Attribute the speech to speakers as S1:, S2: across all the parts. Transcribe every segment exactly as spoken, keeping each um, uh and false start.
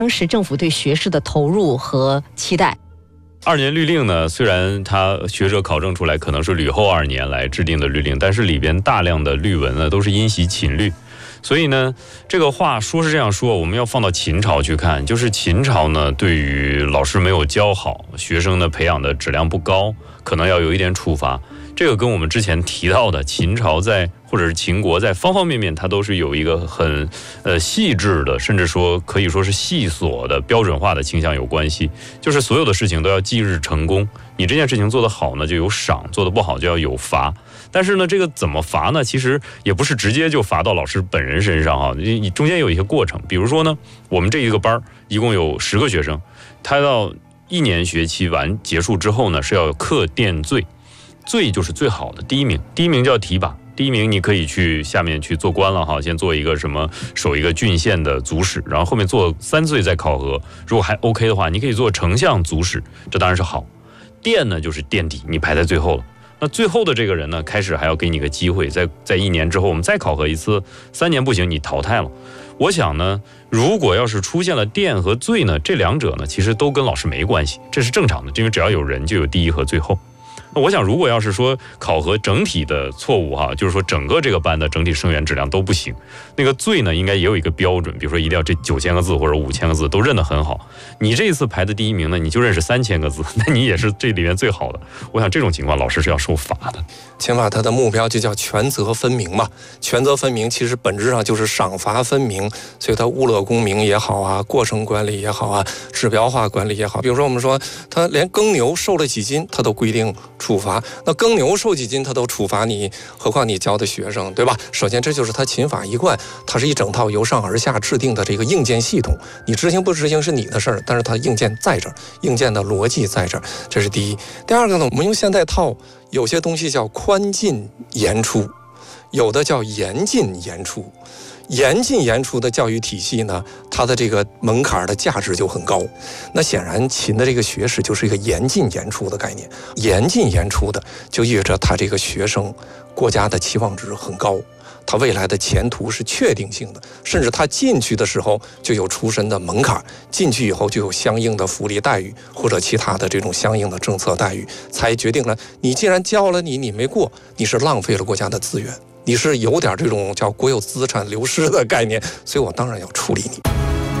S1: 当时政府对学士的投入和期待。
S2: 二年律令呢，虽然它学者考证出来可能是吕后二年来制定的律令，但是里边大量的律文呢都是因袭秦律。所以呢，这个话说是这样说，我们要放到秦朝去看，就是秦朝呢，对于老师没有教好，学生呢培养的质量不高，可能要有一点处罚。这个跟我们之前提到的秦朝在或者是秦国在方方面面，它都是有一个很呃细致的，甚至说可以说是细琐的标准化的倾向有关系。就是所有的事情都要即日成功，你这件事情做得好呢就有赏，做得不好就要有罚。但是呢，这个怎么罚呢？其实也不是直接就罚到老师本人身上啊，你中间有一些过程。比如说呢，我们这一个班一共有十个学生，他到一年学期完结束之后呢，是要课殿最，最就是最好的第一名，第一名叫提拔。第一名你可以去下面去做官了哈，先做一个什么守一个郡县的族史，然后后面做三岁再考核，如果还 OK 的话，你可以做丞相族史，这当然是好。殿呢就是殿底，你排在最后了。那最后的这个人呢，开始还要给你个机会，在在一年之后我们再考核一次，三年不行你淘汰了。我想呢，如果要是出现了殿和最呢，这两者呢其实都跟老师没关系，这是正常的，因为只要有人就有第一和最后。那我想，如果要是说考核整体的错误哈，就是说整个这个班的整体生源质量都不行，那个最呢应该也有一个标准，比如说一定要这九千个字或者五千个字都认得很好。你这一次排的第一名呢，你就认识三千个字，那你也是这里面最好的。我想这种情况老师是要受罚的。
S3: 秦法它的目标就叫权责分明嘛，权责分明其实本质上就是赏罚分明，所以它物乐公明也好啊，过程管理也好啊，指标化管理也好。比如说我们说他连耕牛瘦了几斤，他都规定处罚，那耕牛瘦几斤他都处罚你，何况你教的学生，对吧？首先这就是他秦法一贯，它是一整套由上而下制定的这个硬件系统，你执行不执行是你的事儿，但是它硬件在这儿，硬件的逻辑在这儿，这是第一。第二个呢，我们用现代套，有些东西叫宽进严出，有的叫严进严出。严进严出的教育体系呢，它的这个门槛的价值就很高。那显然秦的这个学士就是一个严进严出的概念，严进严出的就意味着他这个学生国家的期望值很高，他未来的前途是确定性的，甚至他进去的时候就有出身的门槛，进去以后就有相应的福利待遇或者其他的这种相应的政策待遇，才决定了你既然教了你你没过，你是浪费了国家的资源，你是有点这种叫国有资产流失的概念，所以我当然要处理你。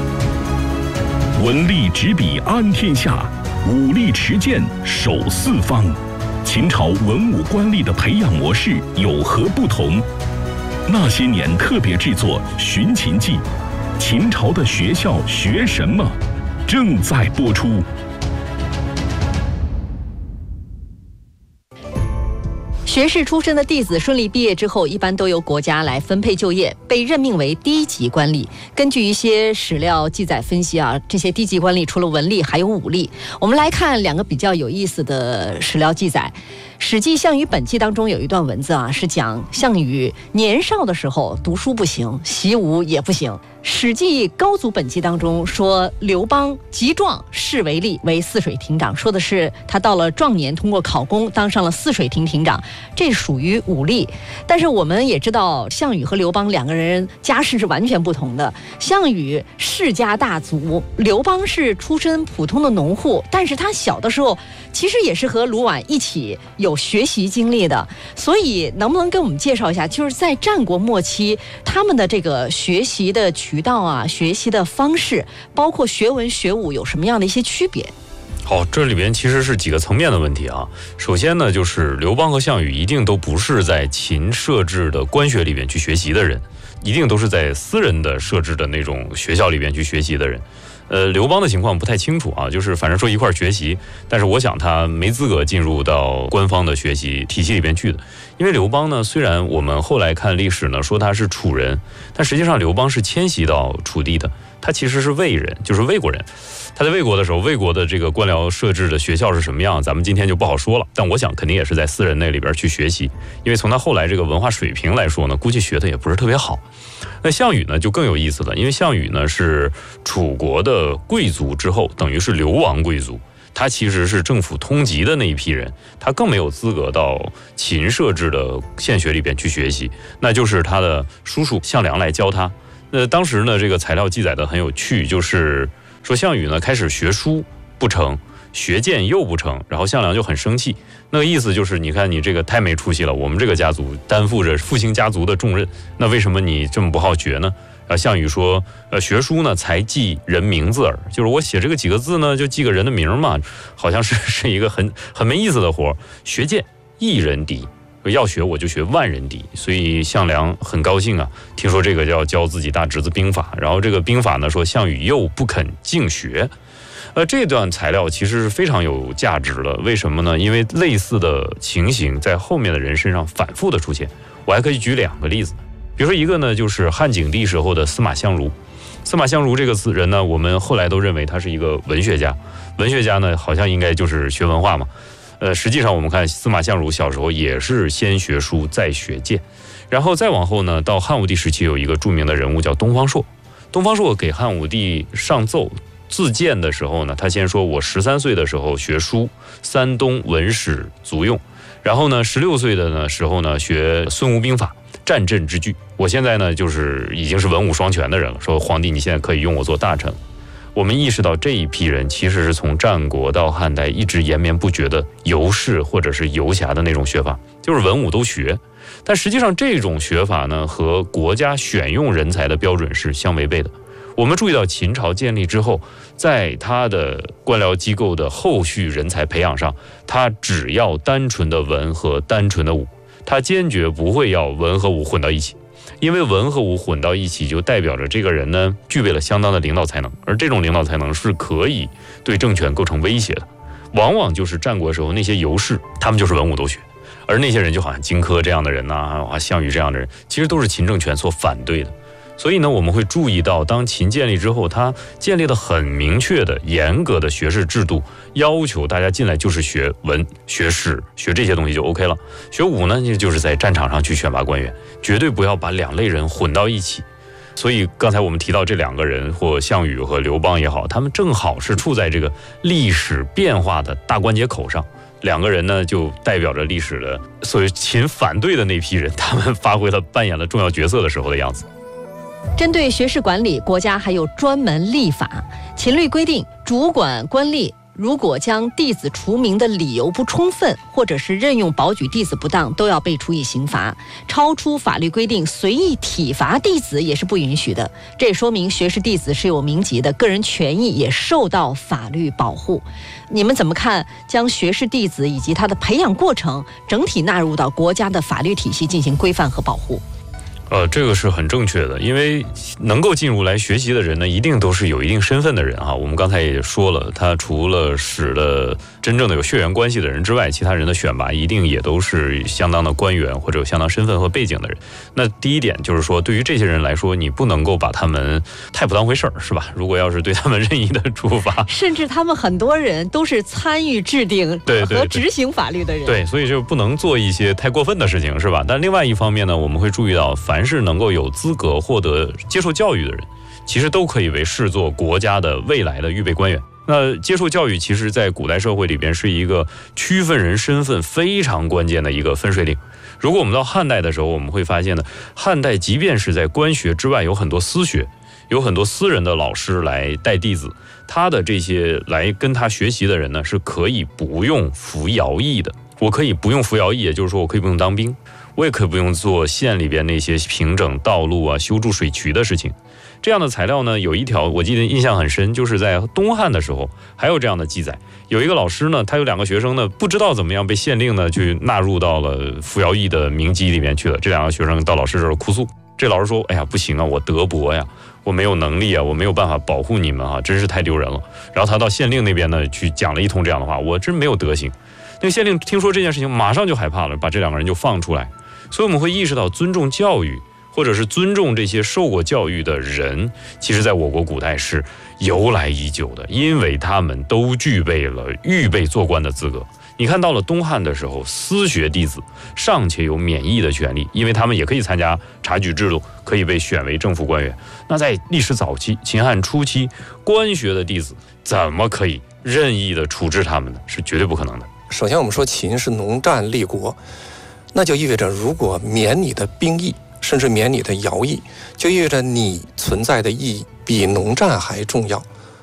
S4: 文力执笔安天下，武力持剑守四方。秦朝文武官吏的培养模式有何不同？那些年特别制作《寻秦记》，秦朝的学校学什么？正在播出。
S1: 学士出身的弟子顺利毕业之后，一般都由国家来分配就业，被任命为低级官吏。根据一些史料记载分析啊，这些低级官吏除了文吏还有武吏。我们来看两个比较有意思的史料记载。《史记·项羽本纪》当中有一段文字啊，是讲项羽年少的时候读书不行，习武也不行。《史记·高祖本纪》当中说，刘邦极壮，仕为吏，为泗水亭长，说的是他到了壮年，通过考功当上了泗水亭亭长，这属于武吏。但是我们也知道，项羽和刘邦两个人家世是完全不同的。项羽世家大族，刘邦是出身普通的农户，但是他小的时候其实也是和卢绾一起有学习经历的。所以能不能跟我们介绍一下，就是在战国末期他们的这个学习的渠道啊，学习的方式，包括学文学武有什么样的一些区别？
S2: 好，这里边其实是几个层面的问题啊。首先呢，就是刘邦和项羽一定都不是在秦设置的官学里边去学习的人，一定都是在私人的设置的那种学校里边去学习的人。呃，刘邦的情况不太清楚啊，就是反正说一块学习，但是我想他没资格进入到官方的学习体系里边去的。因为刘邦呢，虽然我们后来看历史呢说他是楚人，但实际上刘邦是迁徙到楚地的，他其实是魏人，就是魏国人。他在魏国的时候，魏国的这个官僚设置的学校是什么样，咱们今天就不好说了，但我想肯定也是在私人那里边去学习，因为从他后来这个文化水平来说呢，估计学的也不是特别好。那项羽呢就更有意思了，因为项羽呢是楚国的贵族之后，等于是流亡贵族，他其实是政府通缉的那一批人，他更没有资格到秦设置的县学里边去学习，那就是他的叔叔项梁来教他。那当时呢这个材料记载的很有趣，就是说项羽呢开始学书不成，学剑又不成，然后项梁就很生气。那个意思就是，你看你这个太没出息了，我们这个家族担负着复兴家族的重任，那为什么你这么不好学呢？啊，项羽说，呃，学书呢才记人名字耳，就是我写这个几个字呢，就记个人的名嘛，好像是是一个很很没意思的活。学剑一人敌，要学我就学万人敌，所以项梁很高兴啊，听说这个就要教自己大侄子兵法，然后这个兵法呢说项羽又不肯敬学。呃，这段材料其实是非常有价值的，为什么呢？因为类似的情形在后面的人身上反复的出现。我还可以举两个例子，比如说一个呢，就是汉景帝时候的司马相如。司马相如这个人呢，我们后来都认为他是一个文学家，文学家呢好像应该就是学文化嘛。呃，实际上我们看司马相如小时候也是先学书再学剑，然后再往后呢，到汉武帝时期有一个著名的人物叫东方朔。东方朔给汉武帝上奏自荐的时候呢，他先说我十三岁的时候学书，山东文史足用，然后呢十六岁的呢时候呢学孙吴兵法，战阵之具。我现在呢就是已经是文武双全的人了，说皇帝你现在可以用我做大臣。我们意识到这一批人其实是从战国到汉代一直延绵不绝的游士或者是游侠的那种学法，就是文武都学。但实际上这种学法呢和国家选用人才的标准是相违背的。我们注意到秦朝建立之后，在他的官僚机构的后续人才培养上，他只要单纯的文和单纯的武，他坚决不会要文和武混到一起，因为文和武混到一起就代表着这个人呢具备了相当的领导才能，而这种领导才能是可以对政权构成威胁的。往往就是战国时候那些游士，他们就是文武都学，而那些人就好像荆轲这样的人呐、啊，项羽这样的人，其实都是秦政权所反对的。所以呢，我们会注意到，当秦建立之后，他建立了很明确的、严格的学士制度，要求大家进来就是学文、学史、学这些东西就 OK 了。学武呢，就是在战场上去选拔官员，绝对不要把两类人混到一起。所以刚才我们提到这两个人，或项羽和刘邦也好，他们正好是处在这个历史变化的大关节口上。两个人呢，就代表着历史的所谓秦反对的那批人，他们发挥了扮演了重要角色的时候的样子。
S1: 针对学士管理，国家还有专门立法。秦律规定，主管官吏如果将弟子除名的理由不充分，或者是任用保举弟子不当，都要被处以刑罚。超出法律规定随意体罚弟子也是不允许的。这也说明学士弟子是有名籍的，个人权益也受到法律保护。你们怎么看将学士弟子以及他的培养过程整体纳入到国家的法律体系进行规范和保护？
S2: 呃，这个是很正确的，因为能够进入来学习的人呢，一定都是有一定身份的人哈。我们刚才也说了，他除了使的真正的有血缘关系的人之外，其他人的选拔一定也都是相当的官员或者有相当身份和背景的人。那第一点就是说，对于这些人来说，你不能够把他们太不当回事儿，是吧？如果要是对他们任意的处罚，
S1: 甚至他们很多人都是参与制定和执行法律的人，
S2: 对，对对对，所以就不能做一些太过分的事情，是吧？但另外一方面呢，我们会注意到，凡是能够有资格获得接受教育的人，其实都可以为视作国家的未来的预备官员。那接受教育其实在古代社会里边是一个区分人身份非常关键的一个分水岭。如果我们到汉代的时候，我们会发现呢，汉代即便是在官学之外有很多私学，有很多私人的老师来带弟子，他的这些来跟他学习的人呢，是可以不用服徭役的。我可以不用服徭役，也就是说我可以不用当兵，我也可以不用做县里边那些平整道路啊、修筑水渠的事情。这样的材料呢，有一条我记得印象很深，就是在东汉的时候还有这样的记载。有一个老师呢，他有两个学生呢，不知道怎么样被县令呢去纳入到了服徭役的名籍里面去了。这两个学生到老师这儿哭诉，这老师说：“哎呀，不行啊，我德薄呀，我没有能力啊，我没有办法保护你们啊，真是太丢人了。”然后他到县令那边呢去讲了一通这样的话，我真没有德行。那个县令听说这件事情，马上就害怕了，把这两个人就放出来。所以我们会意识到，尊重教育，或者是尊重这些受过教育的人，其实在我国古代是由来已久的，因为他们都具备了预备做官的资格。你看到了东汉的时候，私学弟子尚且有免役的权利，因为他们也可以参加察举制度，可以被选为政府官员。那在历史早期，秦汉初期，官学的弟子怎么可以任意的处置他们呢？是绝对不可能的。
S3: 首先我们说秦是农战立国，那就意味着如果免你的兵役，甚至免你的徭役，就意味着你存在的意义比农战还重要。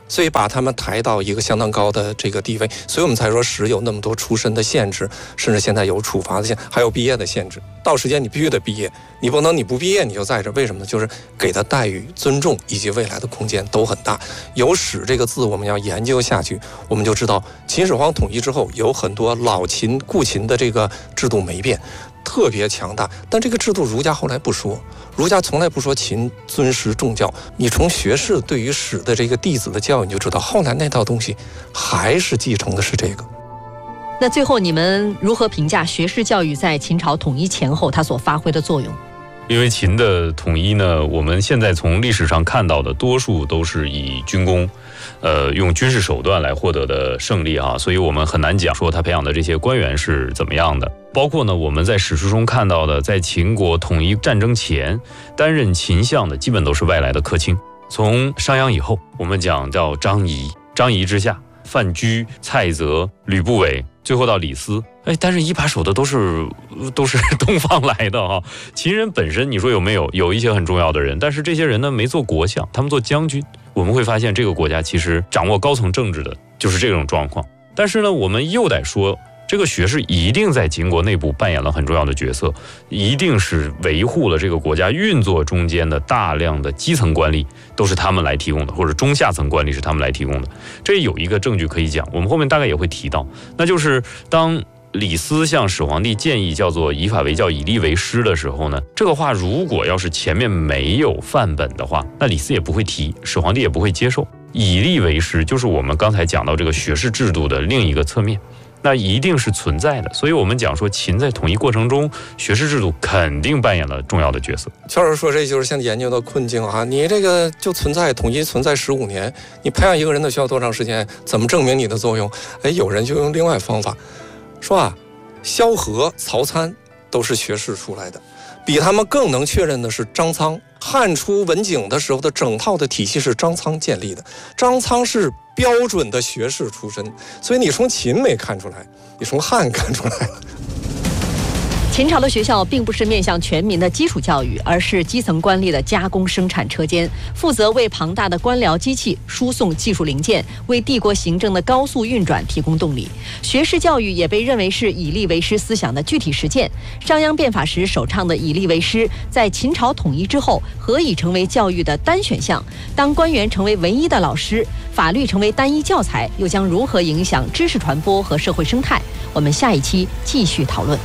S3: 所以把他们抬到一个相当高的这个地位，所以我们才说史有那么多出身的限制，甚至现在有处罚的限制，还有毕业的限制。到时间你必须得毕业，你不能你不毕业你就在这，为什么呢？就是给他待遇、尊重以及未来的空间都很大。有史这个字，我们要研究下去，我们就知道秦始皇统一之后，有很多老秦、故秦的这个制度没变，特别强大。但这个制度儒家后来不说，儒家从来不说秦尊师重教。你从学士对于史的这个弟子的教育，你就知道后来那套东西还是继承的是这个。
S1: 那最后你们如何评价学士教育在秦朝统一前后它所发挥的作用？
S2: 因为秦的统一呢，我们现在从历史上看到的多数都是以军功，呃，用军事手段来获得的胜利啊，所以我们很难讲说他培养的这些官员是怎么样的。包括呢，我们在史书中看到的，在秦国统一战争前担任秦相的，基本都是外来的客卿。从商鞅以后，我们讲叫张仪，张仪之下，范雎、蔡泽、吕不韦，最后到李斯。哎，但是一把手的都是都是东方来的哈。秦人本身你说有没有有一些很重要的人，但是这些人呢没做国相，他们做将军。我们会发现这个国家其实掌握高层政治的就是这种状况。但是呢，我们又得说，这个学士一定在秦国内部扮演了很重要的角色，一定是维护了这个国家运作中间的大量的基层官吏都是他们来提供的，或者中下层官吏是他们来提供的。这有一个证据可以讲，我们后面大概也会提到，那就是当李斯向始皇帝建议叫做以法为教，以吏为师的时候呢，这个话如果要是前面没有范本的话，那李斯也不会提，始皇帝也不会接受。以吏为师就是我们刚才讲到这个学士制度的另一个侧面，那一定是存在的。所以我们讲说秦在统一过程中，学士制度肯定扮演了重要的角色。
S3: 乔老师说，这就是现在研究的困境啊！你这个就存在统一存在十五年，你培养一个人的需要多长时间？怎么证明你的作用？哎，有人就用另外方法说啊，萧何、曹参都是学士出来的，比他们更能确认的是张苍。汉初文景的时候的整套的体系是张苍建立的，张苍是标准的学士出身，所以你从秦没看出来，你从汉看出来了。
S1: 秦朝的学校并不是面向全民的基础教育，而是基层官吏的加工生产车间，负责为庞大的官僚机器输送技术零件，为帝国行政的高速运转提供动力。学士教育也被认为是以吏为师思想的具体实践。商鞅变法时首倡的以吏为师，在秦朝统一之后，何以成为教育的单选项？当官员成为唯一的老师，法律成为单一教材，又将如何影响知识传播和社会生态？我们下一期继续讨论。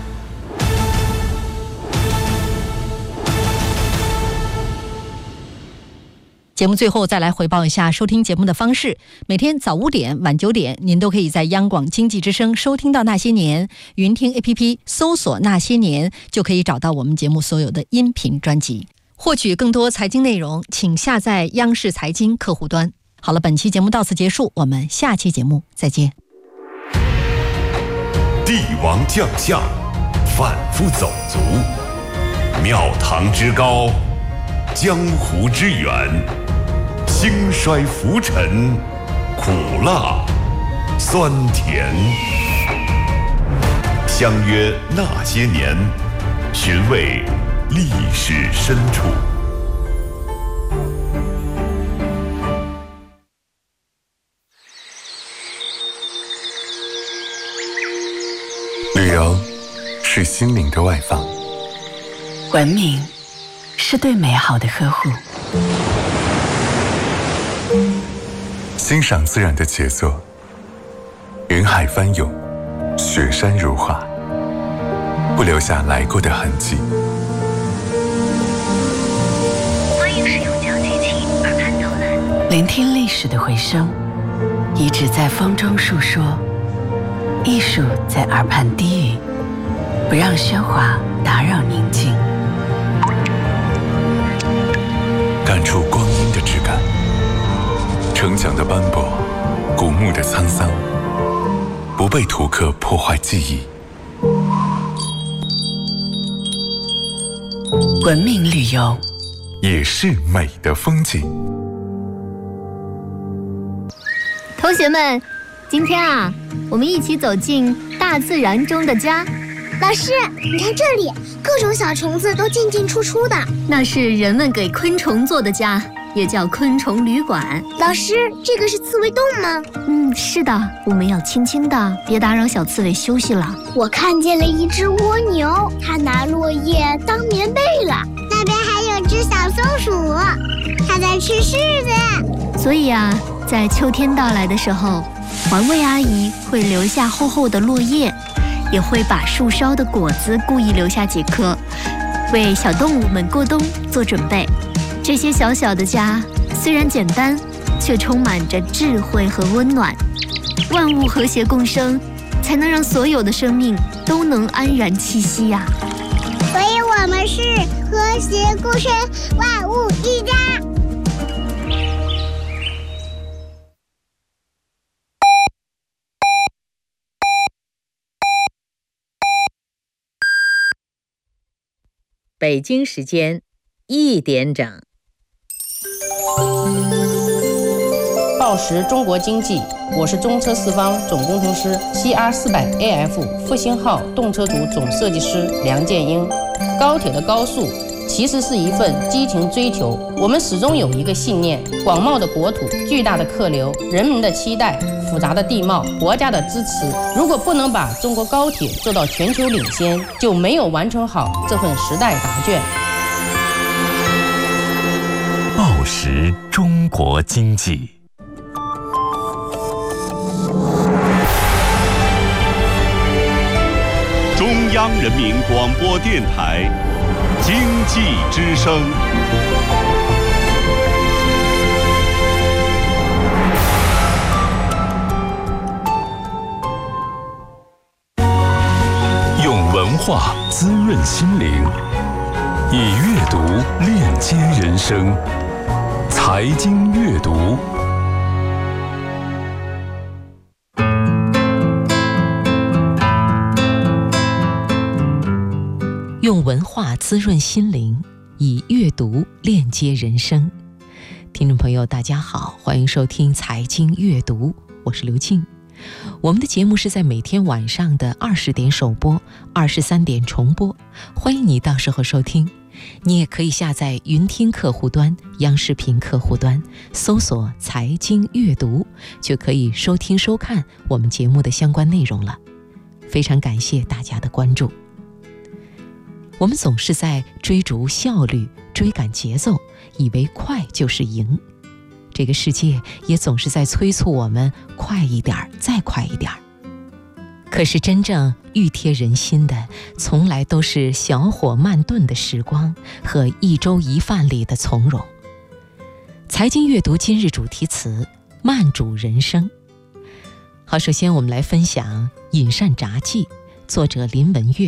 S1: 节目最后再来回报一下收听节目的方式。每天早五点、晚九点，您都可以在央广经济之声收听到《那些年》，云听 A P P 搜索《那些年》就可以找到我们节目所有的音频专辑。获取更多财经内容，请下载央视财经客户端。好了，本期节目到此结束，我们下期节目再见。
S4: 帝王将相，反复走卒，庙堂之高，江湖之远，兴衰浮沉，苦辣酸甜。相约那些年，寻味历史深处。
S5: 旅游是心灵的外放，
S6: 文明是对美好的呵护，
S5: 欣赏自然的杰作，云海翻涌，雪山如画，不留下来过的痕迹。
S6: 欢迎使用讲机器耳畔导览，聆听历史的回声，遗址在风中述说，艺术在耳畔低语，不让喧哗打扰宁静。
S5: 感触光阴的质感，城墙的斑驳，古墓的沧桑，不被图刻破坏记忆。
S6: 文明旅游
S5: 也是美的风景。
S7: 同学们，今天啊，我们一起走进大自然中的家。
S8: 老师，你看这里，各种小虫子都进进出出的。
S7: 那是人们给昆虫做的家。 也叫昆虫旅馆。
S8: 老师，这个是刺猬洞吗？
S7: 嗯，是的，我们要轻轻的，别打扰小刺猬休息了。
S8: 我看见了一只蜗牛，它拿落叶当棉被了。那边还有只小松鼠，它在吃柿子。
S7: 所以啊，在秋天到来的时候，环卫阿姨会留下厚厚的落叶，也会把树梢的果子故意留下几颗，为小动物们过冬做准备。这些小小的家虽然简单，却充满着智慧和温暖。万物和谐共生，才能让所有的生命都能安然栖息呀、啊。
S8: 所以我们是和谐共生，万物一家。
S9: 北京时间一点整。
S10: 报时中国经济，我是中车四方总工程师 C R 四百 A F 复兴号动车组总设计师梁建英。高铁的高速其实是一份激情追求，我们始终有一个信念：广袤的国土、巨大的客流、人民的期待、复杂的地貌、国家的支持。如果不能把中国高铁做到全球领先，就没有完成好这份时代答卷。
S4: 报时中国经济。中央人民广播电台经济之声。用文化滋润心灵，以阅读链接人生。财经阅读。
S11: 用文化滋润心灵，以阅读链接人生。听众朋友大家好，欢迎收听财经阅读，我是刘静。我们的节目是在每天晚上的二十点首播，二十三点重播，欢迎你到时候收听。你也可以下载云听客户端、央视频客户端，搜索财经阅读，就可以收听收看我们节目的相关内容了。非常感谢大家的关注。我们总是在追逐效率，追赶节奏，以为快就是赢。这个世界也总是在催促我们快一点，再快一点。可是真正熨贴人心的，从来都是小火慢炖的时光和一粥一饭里的从容。财经阅读今日主题词：慢煮人生。好，首先我们来分享《饮膳札记》，作者林文月。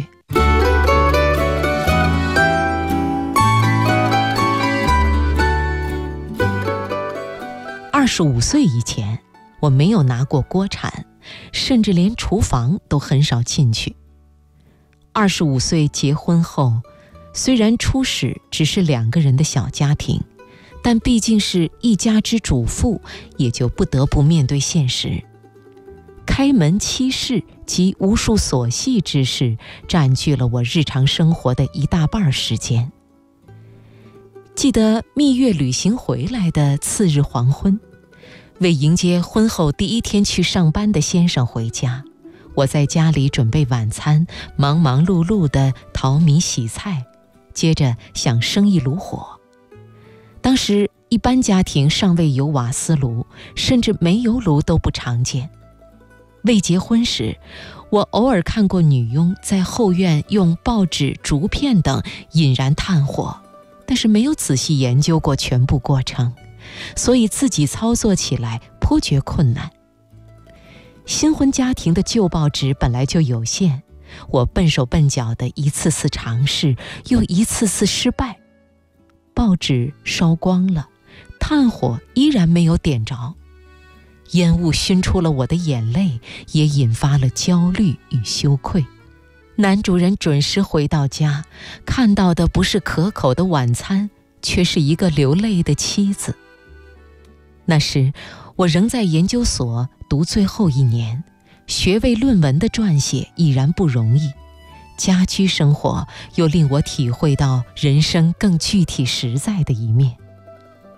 S11: 二十五岁以前，我没有拿过锅铲，甚至连厨房都很少进去。二十五岁结婚后，虽然初始只是两个人的小家庭，但毕竟是一家之主妇，也就不得不面对现实。开门七事及无数琐细之事，占据了我日常生活的一大半时间。记得蜜月旅行回来的次日黄昏，为迎接婚后第一天去上班的先生回家，我在家里准备晚餐，忙忙碌碌地淘米洗菜，接着想生一炉火。当时一般家庭尚未有瓦斯炉，甚至煤油炉都不常见。未结婚时，我偶尔看过女佣在后院用报纸、竹片等引燃炭火，但是没有仔细研究过全部过程，所以自己操作起来颇觉困难。新婚家庭的旧报纸本来就有限，我笨手笨脚的一次次尝试，又一次次失败。报纸烧光了，炭火依然没有点着，烟雾熏出了我的眼泪，也引发了焦虑与羞愧。男主人准时回到家，看到的不是可口的晚餐，却是一个流泪的妻子。那时我仍在研究所读最后一年，学位论文的撰写已然不容易，家居生活又令我体会到人生更具体实在的一面。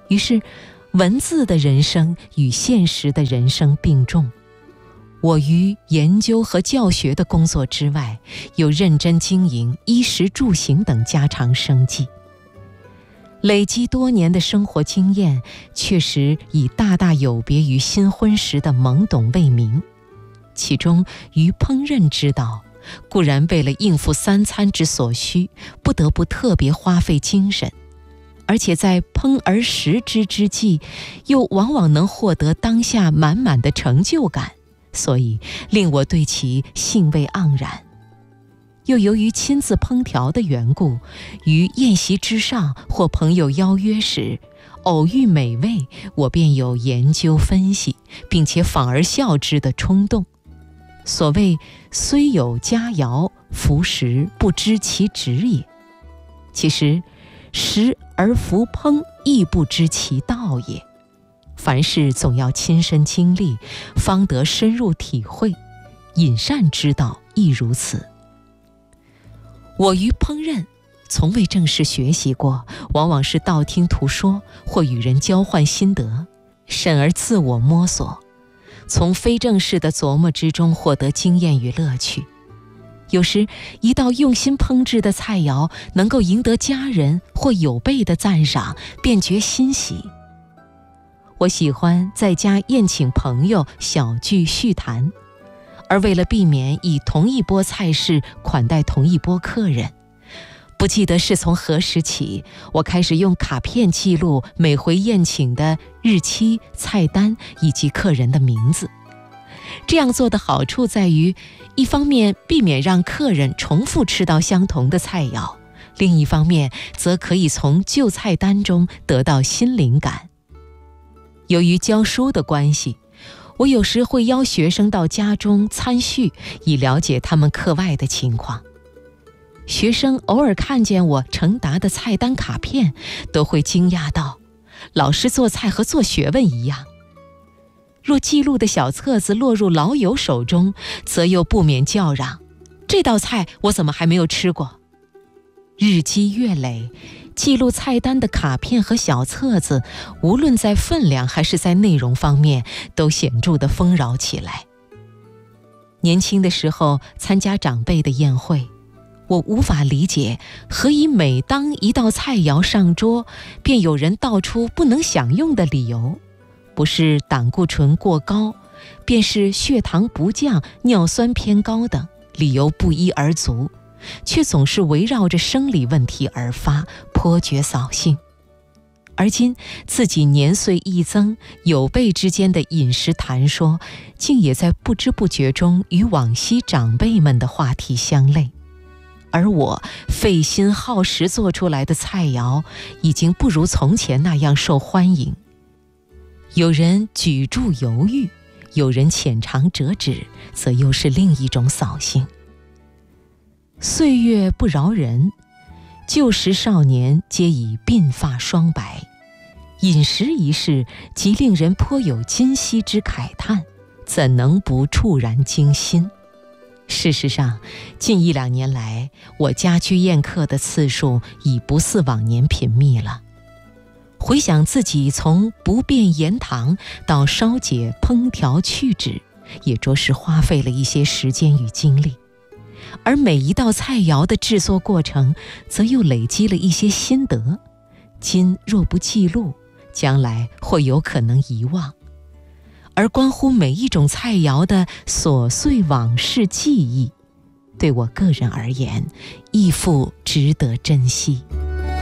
S11: 于是文字的人生与现实的人生并重。我于研究和教学的工作之外，又认真经营衣食住行等家常生计。累积多年的生活经验，确实已大大有别于新婚时的懵懂未明。其中于烹饪之道，固然为了应付三餐之所需，不得不特别花费精神，而且在烹而食之之际，又往往能获得当下满满的成就感，所以令我对其兴味盎然。又由于亲自烹调的缘故，于宴席之上或朋友邀约时，偶遇美味，我便有研究分析，并且仿而效之的冲动。所谓虽有佳肴，服食不知其旨也。其实食而服烹，亦不知其道也。凡事总要亲身经历，方得深入体会。饮膳之道亦如此。我于烹饪从未正式学习过，往往是道听途说或与人交换心得，甚而自我摸索，从非正式的琢磨之中获得经验与乐趣。有时一道用心烹制的菜肴能够赢得家人或友辈的赞赏，便觉欣喜。我喜欢在家宴请朋友，小聚叙谈，而为了避免以同一波菜式款待同一波客人，不记得是从何时起，我开始用卡片记录每回宴请的日期、菜单以及客人的名字。这样做的好处在于，一方面避免让客人重复吃到相同的菜肴，另一方面则可以从旧菜单中得到新灵感。由于教书的关系，我有时会邀学生到家中参叙，以了解他们课外的情况。学生偶尔看见我呈达的菜单卡片，都会惊讶道：老师做菜和做学问一样。若记录的小册子落入老友手中，则又不免叫嚷：这道菜我怎么还没有吃过？日积月累，记录菜单的卡片和小册子，无论在分量还是在内容方面，都显著地丰饶起来。年轻的时候参加长辈的宴会，我无法理解何以每当一道菜肴上桌，便有人道出不能享用的理由，不是胆固醇过高，便是血糖不降、尿酸偏高等，理由不一而足，却总是围绕着生理问题而发，颇觉扫兴。而今自己年岁一增，友辈之间的饮食谈说，竟也在不知不觉中与往昔长辈们的话题相类。而我费心耗时做出来的菜肴，已经不如从前那样受欢迎。有人举箸犹豫，有人浅尝辄止，则又是另一种扫兴。岁月不饶人，旧时少年皆已鬓发霜白，饮食一事即令人颇有今昔之慨叹，怎能不触然惊心？事实上，近一两年来，我家居宴客的次数已不似往年频密了。回想自己从不变盐糖到烧解烹调去脂，也着实花费了一些时间与精力。而每一道菜肴的制作过程，则又累积了一些心得，今若不记录，将来或有可能遗忘。而关乎每一种菜肴的琐碎往事记忆，对我个人而言，亦复值得珍惜。